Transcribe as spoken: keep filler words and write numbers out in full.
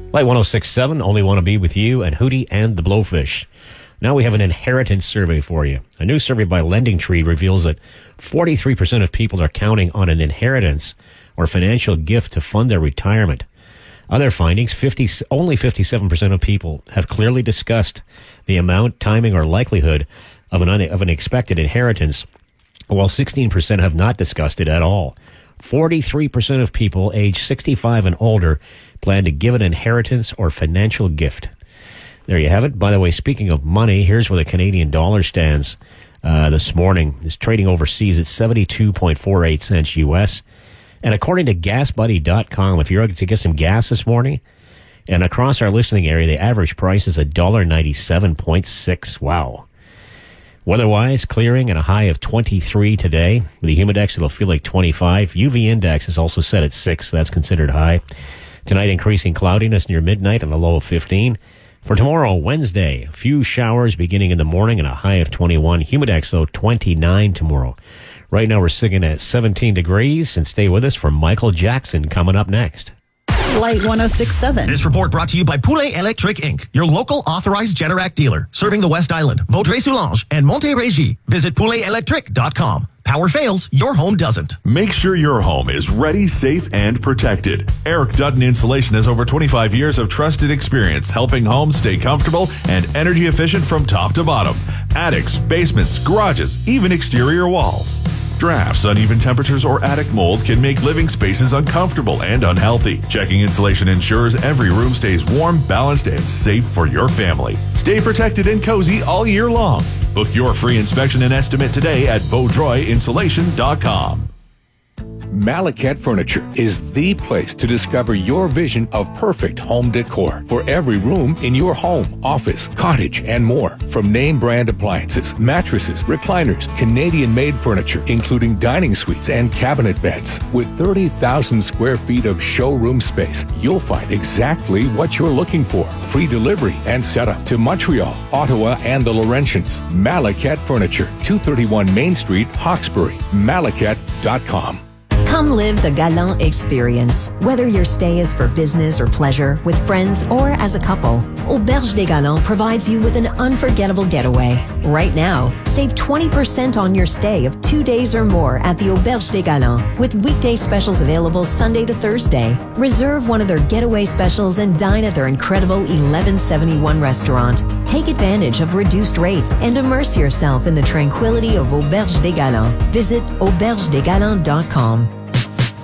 Light one oh six point seven, only want to be with you, and Hootie and the Blowfish. Now we have an inheritance survey for you. A new survey by Lending Tree reveals that forty-three percent of people are counting on an inheritance or financial gift to fund their retirement. Other findings, fifty, only fifty-seven percent of people have clearly discussed the amount, timing, or likelihood of an, un, of an expected inheritance, while sixteen percent have not discussed it at all. forty-three percent of people age sixty-five and older plan to give an inheritance or financial gift. There you have it. By the way, speaking of money, here's where the Canadian dollar stands uh, this morning. It's trading overseas at seventy-two point four eight cents U S. And according to gas buddy dot com, if you're to get some gas this morning, and across our listening area, the average price is one dollar ninety-seven point six. Wow. Weather-wise, clearing and a high of twenty-three today. With the humidex, it'll feel like twenty-five. U V index is also set at six, so that's considered high. Tonight, increasing cloudiness near midnight and a low of fifteen. For tomorrow, Wednesday, a few showers beginning in the morning and a high of twenty-one. Humidex, though, twenty-nine tomorrow. Right now, we're sitting at seventeen degrees, and stay with us for Michael Jackson coming up next. Light one oh six point seven. This report brought to you by Poulet Electric Incorporated, your local authorized Generac dealer, serving the West Island, Vaudreuil-Soulanges, and Montérégie. Visit poulet electric dot com. Power fails, your home doesn't. Make sure your home is ready, safe, and protected. Eric Dutton Insulation has over twenty-five years of trusted experience helping homes stay comfortable and energy efficient from top to bottom. Attics, basements, garages, even exterior walls. Drafts, uneven temperatures, or attic mold can make living spaces uncomfortable and unhealthy. Checking Insulation ensures every room stays warm, balanced, and safe for your family. Stay protected and cozy all year long. Book your free inspection and estimate today at vaudreuil insulation dot com. Malacat Furniture is the place to discover your vision of perfect home decor for every room in your home, office, cottage, and more. From name brand appliances, mattresses, recliners, Canadian-made furniture, including dining suites and cabinet beds. With thirty thousand square feet of showroom space, you'll find exactly what you're looking for. Free delivery and setup to Montreal, Ottawa, and the Laurentians. Malacat Furniture, two thirty-one Main Street, Hawkesbury. Malacat dot com. Come live the Galant experience. Whether your stay is for business or pleasure, with friends, or as a couple, Auberge des Galants provides you with an unforgettable getaway. Right now, save twenty percent on your stay of two days or more at the Auberge des Galants, with weekday specials available Sunday to Thursday. Reserve one of their getaway specials and dine at their incredible eleven seventy-one restaurant. Take advantage of reduced rates and immerse yourself in the tranquility of Auberge des Galants. Visit auberge des galants dot com.